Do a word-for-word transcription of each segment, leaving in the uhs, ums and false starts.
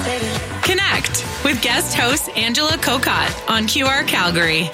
Connect with guest host Angela Kokott on Q R Calgary.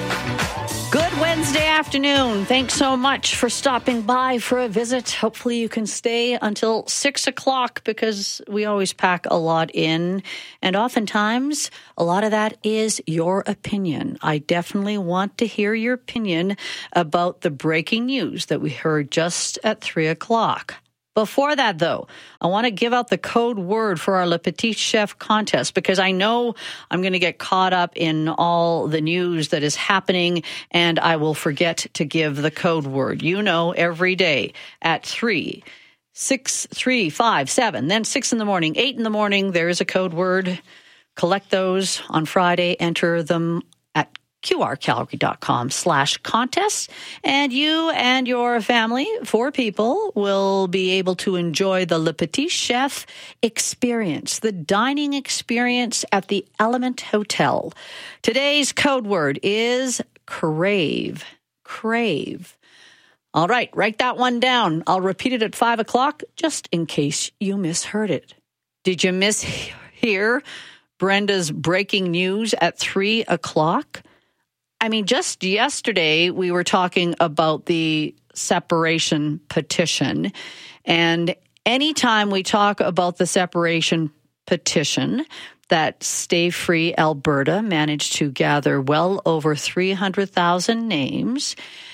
Good Wednesday afternoon. Thanks so much for stopping by for a visit. Hopefully you can stay until six o'clock because we always pack a lot in. And oftentimes, a lot of that is your opinion. I definitely want to hear your opinion about the breaking news that we heard just at three o'clock. Before that, though, I want to give out the code word for our Le Petit Chef contest because I know I'm going to get caught up in all the news that is happening and I will forget to give the code word. You know, every day at three, six, three, five, seven, then six in the morning, eight in the morning, there is a code word. Collect those on Friday, enter them at qrcalgary.com slash contest, and you and your family, four people, will be able to enjoy the Le Petit Chef experience, the dining experience at the Element Hotel. Today's code word is crave. Crave. All right, write that one down. I'll repeat it at five o'clock just in case you misheard it. Did you mishear Brenda's breaking news at three o'clock? I mean, just yesterday, we were talking about the separation petition. And anytime we talk about the separation petition, that Stay Free Alberta managed to gather well over three hundred thousand names,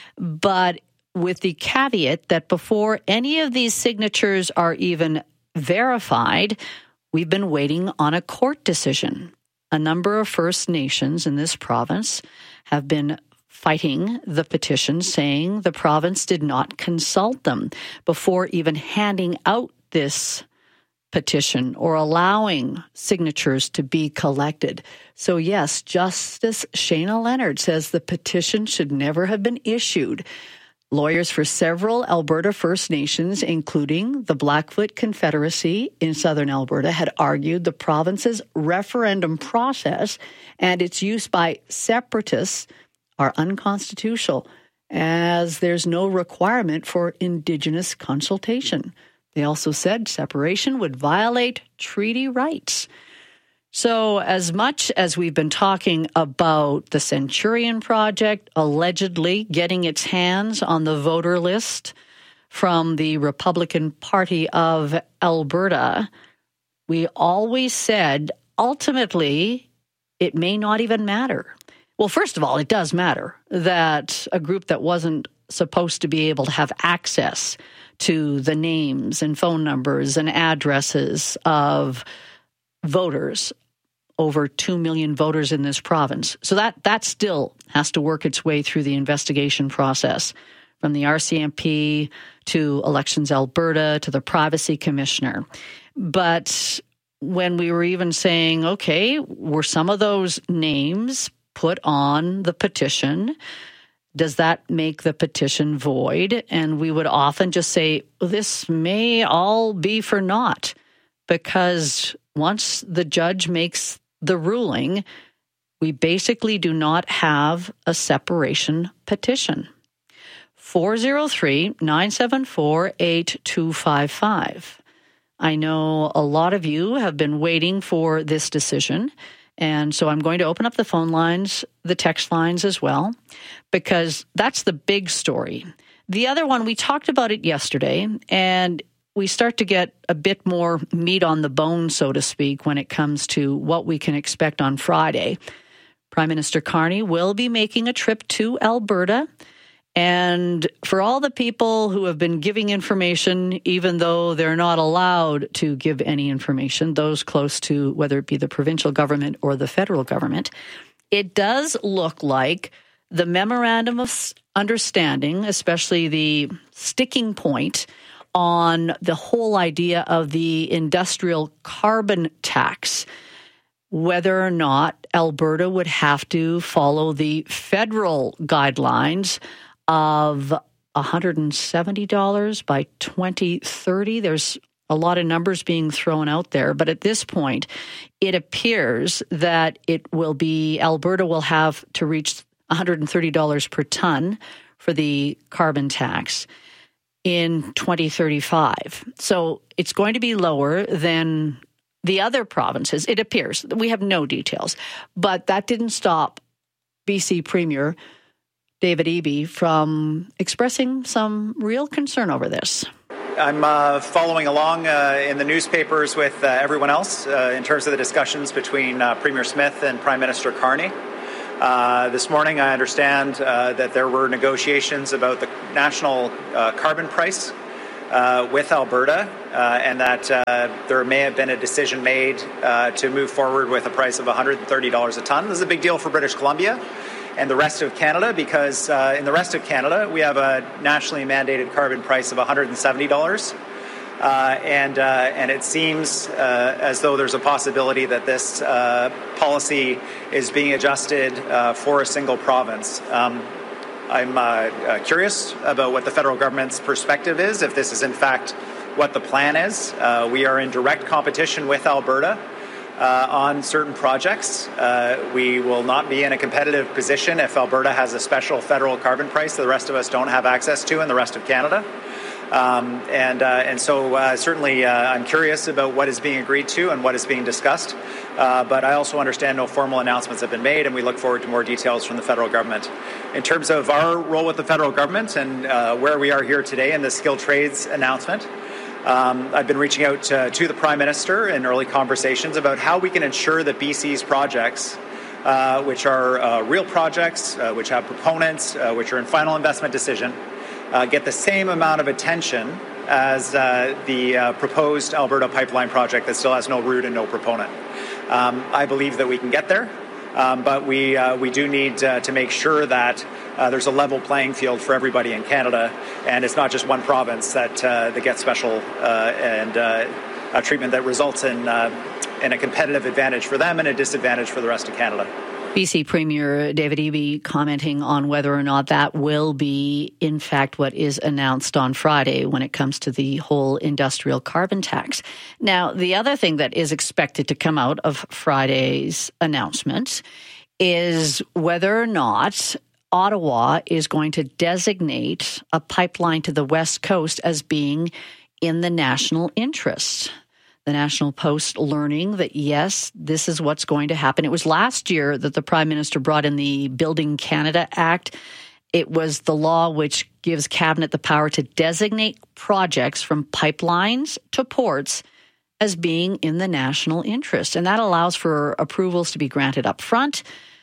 but with the caveat that before any of these signatures are even verified, we've been waiting on a court decision. A number of First Nations in this province have been fighting the petition, saying the province did not consult them before even handing out this petition or allowing signatures to be collected. So yes, Justice Shana Leonard says the petition should never have been issued. Lawyers for several Alberta First Nations, including the Blackfoot Confederacy in southern Alberta, had argued the province's referendum process and its use by separatists are unconstitutional, as there's no requirement for Indigenous consultation. They also said separation would violate treaty rights. So as much as we've been talking about the Centurion Project allegedly getting its hands on the voter list from the Republican Party of Alberta, we always said ultimately it may not even matter. Well, first of all, it does matter that a group that wasn't supposed to be able to have access to the names and phone numbers and addresses of voters, over two million voters in this province. So that that still has to work its way through the investigation process, from the R C M P to Elections Alberta to the Privacy Commissioner. But when we were even saying, okay, were some of those names put on the petition? Does that make the petition void? And we would often just say, this may all be for naught, because once the judge makes the ruling, we basically do not have a separation petition. four oh three, nine seven four, eight two five five. I know a lot of you have been waiting for this decision, and so I'm going to open up the phone lines, the text lines as well, because that's the big story. The other one, we talked about it yesterday, and we start to get a bit more meat on the bone, so to speak, when it comes to what we can expect on Friday. Prime Minister Carney will be making a trip to Alberta. And for all the people who have been giving information, even though they're not allowed to give any information, those close to whether it be the provincial government or the federal government, it does look like the memorandum of understanding, especially the sticking point on the whole idea of the industrial carbon tax, whether or not Alberta would have to follow the federal guidelines of one hundred seventy dollars by twenty thirty. There's a lot of numbers being thrown out there, but at this point, it appears that it will be, Alberta will have to reach one hundred thirty dollars per ton for the carbon tax in twenty thirty-five. So it's going to be lower than the other provinces, it appears, we have no details, but that didn't stop B C Premier David Eby from expressing some real concern over this. I'm uh, following along uh, in the newspapers with uh, everyone else uh, in terms of the discussions between uh, Premier Smith and Prime Minister Carney. Uh, this morning, I understand uh, that there were negotiations about the national uh, carbon price uh, with Alberta, uh, and that uh, there may have been a decision made uh, to move forward with a price of one hundred thirty dollars a tonne. This is a big deal for British Columbia and the rest of Canada, because uh, in the rest of Canada, we have a nationally mandated carbon price of one hundred seventy dollars. Uh, and uh, and it seems uh, as though there's a possibility that this uh, policy is being adjusted uh, for a single province. Um, I'm uh, uh, curious about what the federal government's perspective is, if this is in fact what the plan is. Uh, we are in direct competition with Alberta uh, on certain projects. Uh, we will not be in a competitive position if Alberta has a special federal carbon price that the rest of us don't have access to in the rest of Canada. Um, and uh, and so uh, certainly uh, I'm curious about what is being agreed to and what is being discussed. Uh, but I also understand no formal announcements have been made, and we look forward to more details from the federal government. In terms of our role with the federal government and uh, where we are here today in the skilled trades announcement, um, I've been reaching out to, to the Prime Minister in early conversations about how we can ensure that B C's projects, uh, which are uh, real projects, uh, which have proponents, uh, which are in final investment decision, Uh, get the same amount of attention as uh, the uh, proposed Alberta pipeline project that still has no route and no proponent. Um, I believe that we can get there, um, but we uh, we do need uh, to make sure that uh, there's a level playing field for everybody in Canada, and it's not just one province that uh, that gets special uh, and uh, a treatment that results in uh, in a competitive advantage for them and a disadvantage for the rest of Canada. B C Premier David Eby commenting on whether or not that will be, in fact, what is announced on Friday when it comes to the whole industrial carbon tax. Now, the other thing that is expected to come out of Friday's announcement is whether or not Ottawa is going to designate a pipeline to the West Coast as being in the national interest. The National Post learning that, yes, this is what's going to happen. It was last year that the Prime Minister brought in the Building Canada Act. It was the law which gives Cabinet the power to designate projects from pipelines to ports as being in the national interest. And that allows for approvals to be granted up front,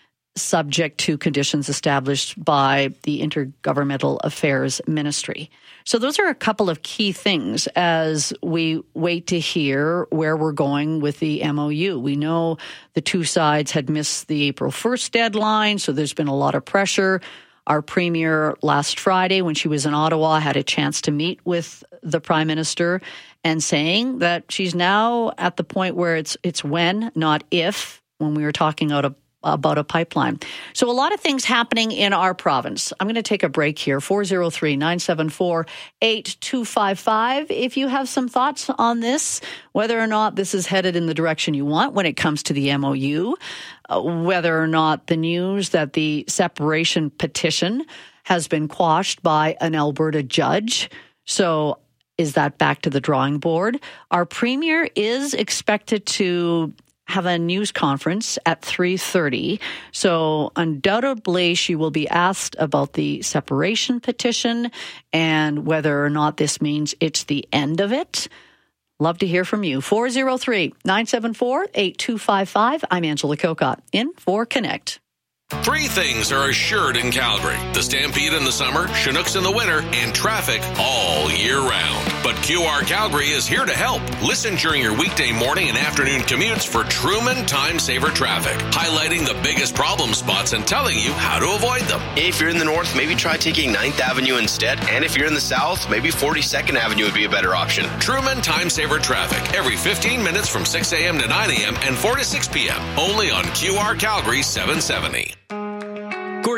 subject to conditions established by the Intergovernmental Affairs Ministry. So those are a couple of key things as we wait to hear where we're going with the M O U. We know the two sides had missed the April first deadline, so there's been a lot of pressure. Our Premier last Friday, when she was in Ottawa, had a chance to meet with the Prime Minister and saying that she's now at the point where it's it's when, not if, when we were talking out of about a pipeline. So a lot of things happening in our province. I'm going to take a break here. four oh three, nine seven four, eight two five five. If you have some thoughts on this, whether or not this is headed in the direction you want when it comes to the M O U, uh, whether or not the news that the separation petition has been quashed by an Alberta judge. So is that back to the drawing board? Our Premier is expected to have a news conference at three thirty. So undoubtedly she will be asked about the separation petition and whether or not this means it's the end of it. Love to hear from you. four oh three, nine seven four, eight two five five. I'm Angela Kokott in for Connect. Three things are assured in Calgary: the Stampede in the summer, Chinooks in the winter, and traffic all year round. But Q R Calgary is here to help. Listen during your weekday morning and afternoon commutes for Truman Time Saver Traffic, highlighting the biggest problem spots and telling you how to avoid them. If you're in the north, maybe try taking ninth Avenue instead. And if you're in the south, maybe forty-second Avenue would be a better option. Truman Time Saver Traffic, every fifteen minutes from six a.m. to nine a.m. and four to six p.m. Only on Q R Calgary seven seventy. Gordon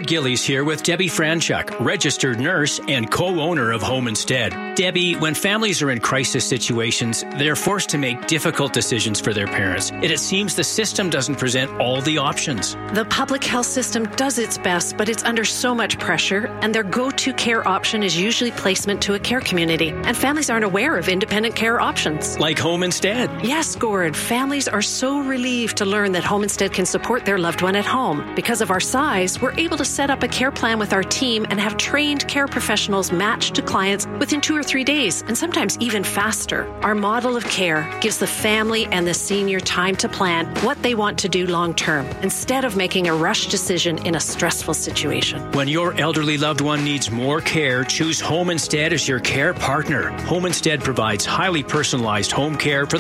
Gillies here with Debbie Franchuk, registered nurse and co-owner of Home Instead. Debbie, when families are in crisis situations, they're forced to make difficult decisions for their parents, and it seems the system doesn't present all the options. The public health system does its best, but it's under so much pressure, and their go-to care option is usually placement to a care community, and families aren't aware of independent care options. Like Home Instead. Yes, Gord. Families are so relieved to learn that Home Instead can support their loved one at home. Because of our size, we're able to set up a care plan with our team and have trained care professionals matched to clients within two or three days, and sometimes even faster. Our model of care gives the family and the senior time to plan what they want to do long term, instead of making a rush decision in a stressful situation. When your elderly loved one needs more care, choose Home Instead as your care partner. Home Instead provides highly personalized home care for